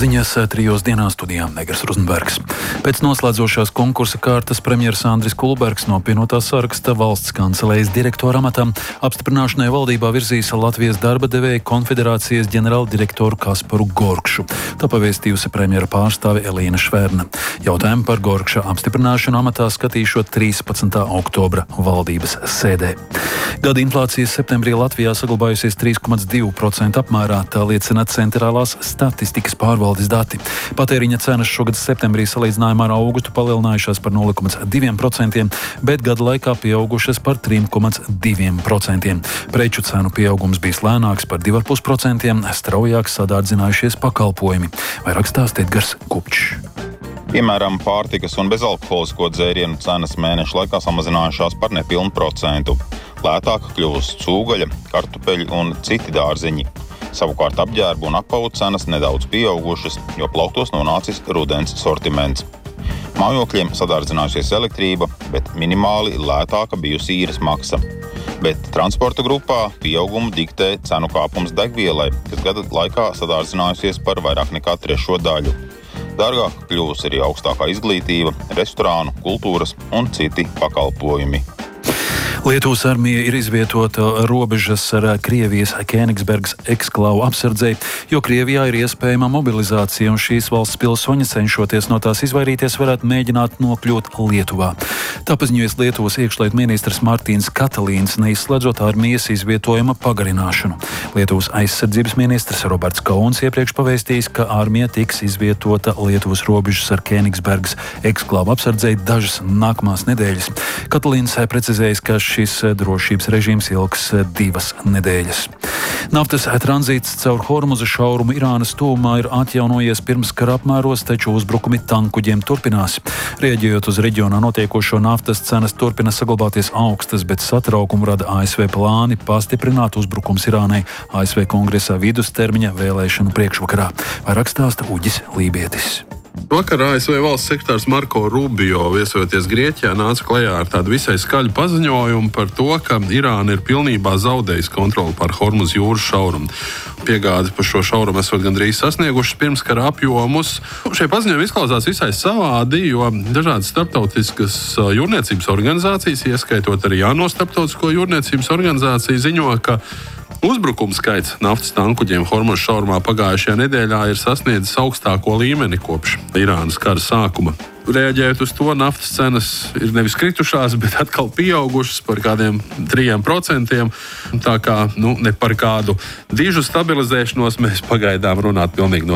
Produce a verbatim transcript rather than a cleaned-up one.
Ziņas trijos dienā studijā Negars Rozenbergs. Pēc noslēdzošās konkursa kārtas premjers Andris Kulbergs no apvienotā saraksta valsts kancelējas direktora amatam apstiprināšanai valdībā virzīs Latvijas darba devēja konfederācijas ģenerāldirektoru Kasparu Gorkšu. Tā pavēstījusi premjera pārstāve Elīna Švērna. Jautājumu par Gorkša apstiprināšanu amatā skatīšot trīspadsmitā oktobra valdības sēdē. Gada inflācija septembrī Latvijā saglabājusies trīs komats divi procenti apmērā, tā liecina centrālās statistikas pārvaldes dati. Patēriņa cenas šogad septembrī salīdzinājumā ar augustu palielinājušās par nulle komats divi procenti, bet gada laikā pieaugušas par trīs komats divi procenti. Preču cenu pieaugums bijis lēnāks par divi komats pieci procenti, straujāk sadārdzinājušies pakalpojumi. Vairāk stāsta Edgars Kupčs. Piemēram, pārtikas un bezalkoholisko dzērienu cenas mēneša laikā samazinājušās par nepilnu procentu. Lētāk kļuvusi cūgaļa, kartupeļi un citi dārziņi. Savukārt apģērbu un apavu cenas nedaudz pieaugušas, jo plauktos nonācis rudens sortiments. Mājokļiem sadārdzinājusies elektrība, bet minimāli lētāka bijusi īres maksa. Bet transporta grupā pieaugumu diktē cenu kāpums degvielai, kas gada laikā sadārdzinājusies par vairāk nekā trešo daļu. Dārgāk kļuvusi arī augstākā izglītība, restorānu, kultūras un citi pakalpojumi. Lietuvas armija ir izvietota robežas ar Krievijas Kēnigsbergas eksklāvu apsardzei, jo Krievijā ir iespējama mobilizācija, un šīs valsts pilsoņi, cenšoties no tās izvairīties, varētu mēģināt nokļūt Lietuvā. Tā paziņojas Lietuvas iekšlietu ministrs Martīns Katalīns, neizslēdzot armijas izvietojuma pagarināšanu. Lietuvas aizsardzības ministrs Roberts Kauns iepriekš pavēstījis, ka armija tiks izvietota Lietuvas robežas ar Kēnigsbergas eksklāvu apsardzei dažas nākamās nedēļas. Katalīns precizējis, ka šis drošības režīms ilgs divas nedēļas. Naftas tranzīts caur Hormuza šaurumu Irānas tuvumā ir atjaunojies pirms kara apmēros, taču uzbrukumi tankuģiem turpinās. Rieģējot uz reģionā notiekošo, naftas cenas turpina saglabāties augstas, bet satraukumu rada A S V plāni pastiprināt uzbrukums Irānai A S V kongresā vidustermiņa vēlēšanu priekšvakarā. Vairāk stāsta Uģis Lībietis. Vakar A S V valsts sekretārs Marko Rubio, viesojoties Grieķijā, nāca klajā ar tādu visai skaļu paziņojumu par to, ka Irāna ir pilnībā zaudējusi kontroli pār Hormuza jūras šaurumu. Piegādes par šo šaurumu esot gandrīz sasniegušas pirmskara apjomus. Šie paziņojumi izklausās visai savādi, jo dažādas starptautiskas jūrniecības organizācijas, ieskaitot arī ANO starptautisko jūrniecības organizāciju, ziņo, ka uzbrukuma skaits naftas tankuģiem Hormuza šaurumā pagājušajā nedēļā ir sasniedzis augstāko līmeni kopš Irānas kara sākuma. Reaģējot uz to, naftas cenas ir nevis kritušās, bet atkal pieaugušas par kādiem trim procentiem. Tā kā nu, ne par kādu dižu stabilizēšanos mēs pagaidām runāt pilnīgi no